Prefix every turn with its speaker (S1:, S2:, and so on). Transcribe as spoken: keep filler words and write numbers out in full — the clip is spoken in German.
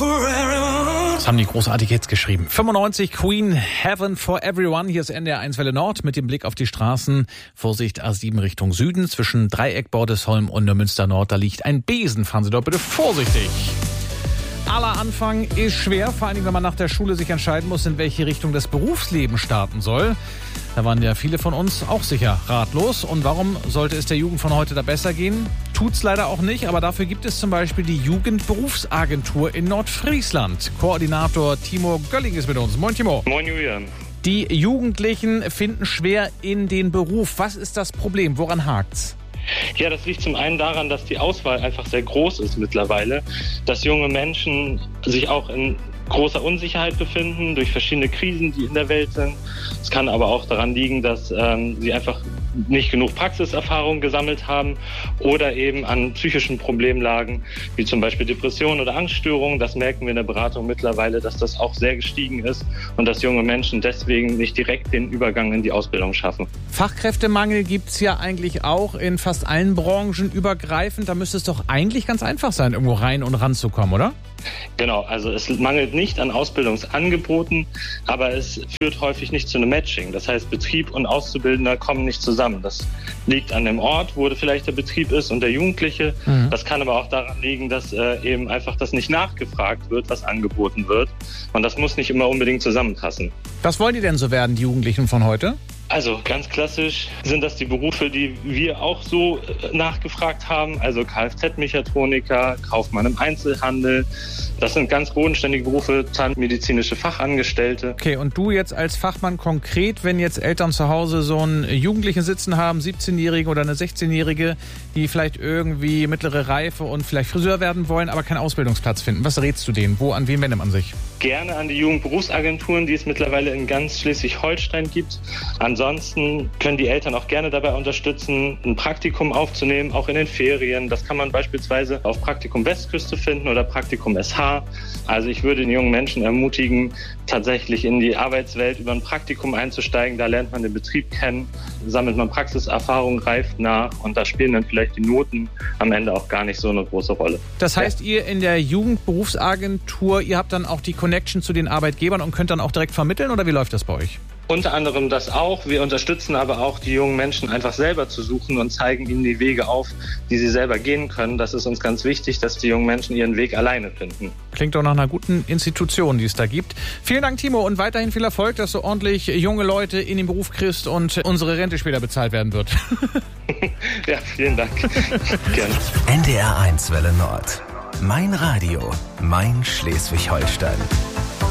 S1: Das haben die großartig jetzt geschrieben. fünfundneunzig Queen, Heaven for Everyone. Hier ist N D R eins Welle Nord mit dem Blick auf die Straßen. Vorsicht, A sieben Richtung Süden. Zwischen Dreieck, Bordesholm und Neumünster Nord. Da liegt ein Besen. Fahren Sie dort bitte vorsichtig. Aller Anfang ist schwer, vor allem wenn man nach der Schule sich entscheiden muss, in welche Richtung das Berufsleben starten soll. Da waren ja viele von uns auch sicher ratlos. Und warum sollte es der Jugend von heute da besser gehen? Tut's leider auch nicht, aber dafür gibt es zum Beispiel die Jugendberufsagentur in Nordfriesland. Koordinator Timo Gölling ist mit uns. Moin Timo.
S2: Moin Julian.
S1: Die Jugendlichen finden schwer in den Beruf. Was ist das Problem? Woran hakt's?
S2: Ja, das liegt zum einen daran, dass die Auswahl einfach sehr groß ist mittlerweile, dass junge Menschen sich auch in großer Unsicherheit befinden durch verschiedene Krisen, die in der Welt sind. Es kann aber auch daran liegen, dass ähm, sie einfach nicht genug Praxiserfahrung gesammelt haben oder eben an psychischen Problemen lagen, wie zum Beispiel Depressionen oder Angststörungen. Das merken wir in der Beratung mittlerweile, dass das auch sehr gestiegen ist und dass junge Menschen deswegen nicht direkt den Übergang in die Ausbildung schaffen.
S1: Fachkräftemangel gibt's ja eigentlich auch in fast allen Branchen übergreifend. Da müsste es doch eigentlich ganz einfach sein, irgendwo rein und ranzukommen, oder?
S2: Genau, also es mangelt nicht an Ausbildungsangeboten, aber es führt häufig nicht zu einem Matching. Das heißt, Betrieb und Auszubildender kommen nicht zusammen. Das liegt an dem Ort, wo vielleicht der Betrieb ist und der Jugendliche. Mhm. Das kann aber auch daran liegen, dass äh, eben einfach das nicht nachgefragt wird, was angeboten wird. Und das muss nicht immer unbedingt zusammenpassen.
S1: Was wollen die denn so werden, die Jugendlichen von heute?
S2: Also ganz klassisch sind das die Berufe, die wir auch so nachgefragt haben. Also Kfz-Mechatroniker, Kaufmann im Einzelhandel. Das sind ganz bodenständige Berufe, zahnmedizinische Fachangestellte.
S1: Okay, und du jetzt als Fachmann konkret, wenn jetzt Eltern zu Hause so einen Jugendlichen sitzen haben, siebzehnjährige oder eine sechzehnjährige, die vielleicht irgendwie mittlere Reife und vielleicht Friseur werden wollen, aber keinen Ausbildungsplatz finden. Was rätst du denen? Wo, an wen wendet man sich?
S2: Gerne an die Jugendberufsagenturen, die es mittlerweile in ganz Schleswig-Holstein gibt. Ansonsten können die Eltern auch gerne dabei unterstützen, ein Praktikum aufzunehmen, auch in den Ferien. Das kann man beispielsweise auf Praktikum Westküste finden oder Praktikum S H. Also ich würde den jungen Menschen ermutigen, tatsächlich in die Arbeitswelt über ein Praktikum einzusteigen. Da lernt man den Betrieb kennen, sammelt man Praxiserfahrung, reift nach und da spielen dann vielleicht die Noten am Ende auch gar nicht so eine große Rolle.
S1: Das heißt, ja. Ihr in der Jugendberufsagentur, ihr habt dann auch die Connection zu den Arbeitgebern und könnt dann auch direkt vermitteln oder wie läuft das bei euch?
S2: Unter anderem das auch. Wir unterstützen aber auch die jungen Menschen einfach selber zu suchen und zeigen ihnen die Wege auf, die sie selber gehen können. Das ist uns ganz wichtig, dass die jungen Menschen ihren Weg alleine finden.
S1: Klingt doch nach einer guten Institution, die es da gibt. Vielen Dank, Timo, und weiterhin viel Erfolg, dass du ordentlich junge Leute in den Beruf kriegst und unsere Rente später bezahlt werden wird.
S2: Ja, vielen Dank. Gerne.
S3: N D R eins Welle Nord. Mein Radio, mein Schleswig-Holstein.